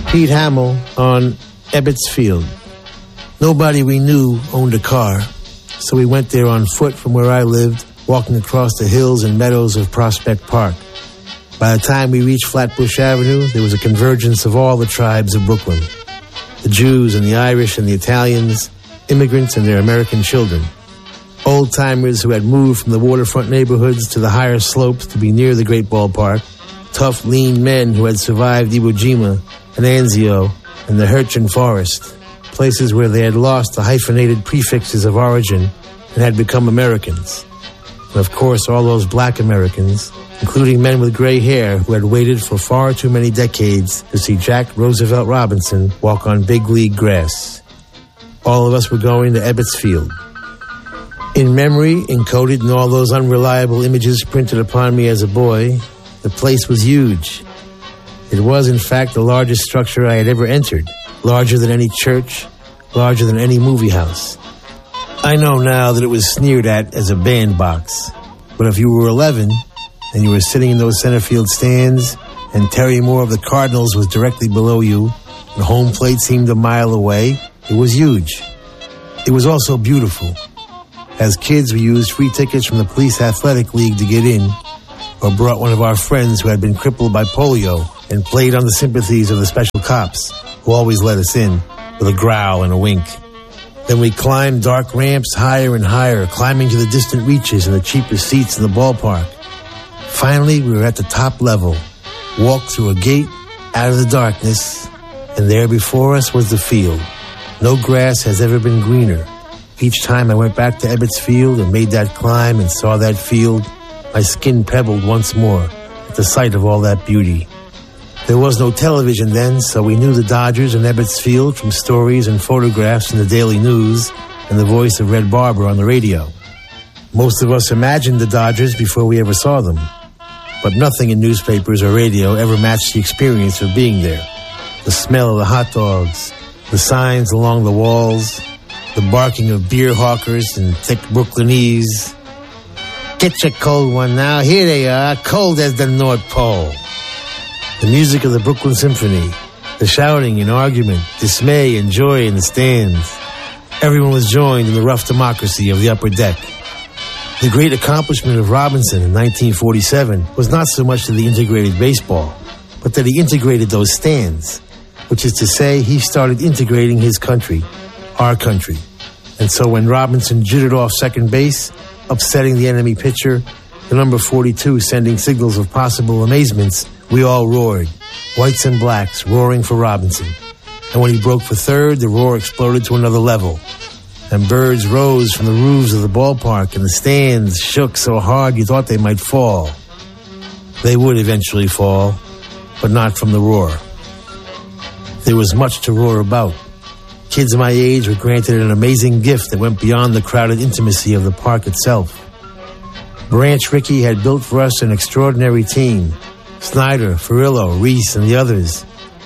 Pete Hamill on Ebbets Field. Nobody we knew owned a car, so we went there on foot from where I lived, walking across the hills and meadows of Prospect Park. By the time we reached Flatbush Avenue, there was a convergence of all the tribes of Brooklyn. The Jews and the Irish and the Italians, immigrants and their American children. Old-timers who had moved from the waterfront neighborhoods to the higher slopes to be near the great ballpark. Tough, lean men who had survived Iwo Jima and Anzio and the Hurtgen Forest, places where they had lost the hyphenated prefixes of origin and had become Americans. And of course, all those black Americans, including men with gray hair who had waited for far too many decades to see Jack Roosevelt Robinson walk on big league grass. All of us were going to Ebbets Field. In memory, encoded in all those unreliable images printed upon me as a boy, the place was huge. It was, in fact, the largest structure I had ever entered, larger than any church, larger than any movie house. I know now that it was sneered at as a bandbox, but if you were 11 and you were sitting in those center field stands and Terry Moore of the Cardinals was directly below you and home plate seemed a mile away, it was huge. It was also beautiful. As kids, we used free tickets from the Police Athletic League to get in, or brought one of our friends who had been crippled by polio and played on the sympathies of the special cops, who always let us in, with a growl and a wink. Then we climbed dark ramps higher and higher, climbing to the distant reaches and the cheapest seats in the ballpark. Finally, we were at the top level, walked through a gate, out of the darkness, and there before us was the field. No grass has ever been greener. Each time I went back to Ebbets Field and made that climb and saw that field, my skin pebbled once more at the sight of all that beauty. There was no television then, so we knew the Dodgers and Ebbets Field from stories and photographs in the Daily News and the voice of Red Barber on the radio. Most of us imagined the Dodgers before we ever saw them, but nothing in newspapers or radio ever matched the experience of being there. The smell of the hot dogs, the signs along the walls, the barking of beer hawkers and thick Brooklynese. Get your cold one now. Here they are, cold as the North Pole. The music of the Brooklyn Symphony, the shouting and argument, dismay and joy in the stands. Everyone was joined in the rough democracy of the upper deck. The great accomplishment of Robinson in 1947 was not so much that he integrated baseball, but that he integrated those stands, which is to say he started integrating his country, our country. And so when Robinson jittered off second base, upsetting the enemy pitcher, the number 42 sending signals of possible amazements, we all roared, whites and blacks roaring for Robinson. And when he broke for third, the roar exploded to another level. And birds rose from the roofs of the ballpark, and the stands shook so hard you thought they might fall. They would eventually fall, but not from the roar. There was much to roar about. Kids my age were granted an amazing gift that went beyond the crowded intimacy of the park itself. Branch Rickey had built for us an extraordinary team. Snyder, Furillo, Reese, and the others.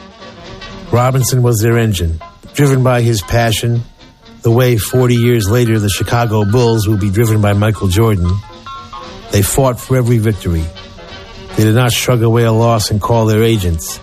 Robinson was their engine, driven by his passion, the way 40 years later the Chicago Bulls will be driven by Michael Jordan. They fought for every victory. They did not shrug away a loss and call their agents.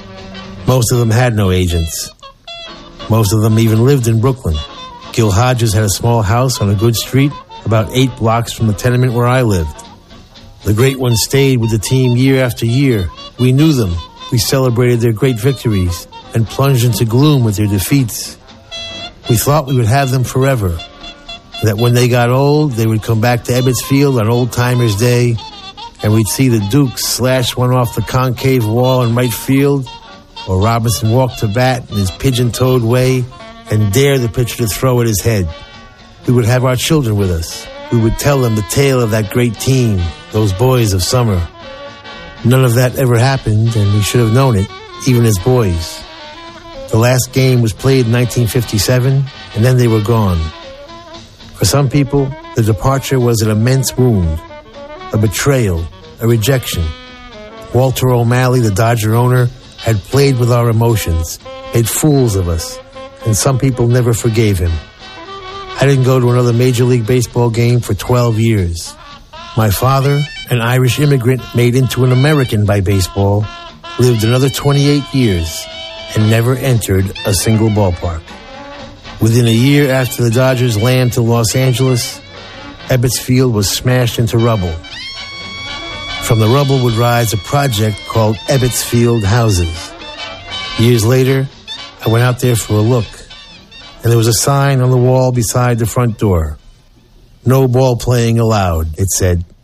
Most of them had no agents. Most of them even lived in Brooklyn. Gil Hodges had a small house on a good street about 8 blocks from the tenement where I lived. The great ones stayed with the team year after year. We knew them. We celebrated their great victories and plunged into gloom with their defeats. We thought we would have them forever, that when they got old, they would come back to Ebbets Field on Old Timers Day, and we'd see the Dukes slash one off the concave wall in right field, or Robinson walk to bat in his pigeon-toed way and dare the pitcher to throw at his head. We would have our children with us. We would tell them the tale of that great team, those boys of summer. None of that ever happened, and we should have known it, even as boys. The last game was played in 1957, and then they were gone. For some people, the departure was an immense wound, a betrayal, a rejection. Walter O'Malley, the Dodger owner, had played with our emotions, made fools of us, and some people never forgave him. I didn't go to another Major League Baseball game for 12 years. My father, an Irish immigrant made into an American by baseball, lived another 28 years. and never entered a single ballpark. Within a year after the Dodgers land to Los Angeles, Ebbets Field was smashed into rubble. From the rubble would rise a project called Ebbets Field Houses. Years later, I went out there for a look, and there was a sign on the wall beside the front door. "No ball playing allowed," it said.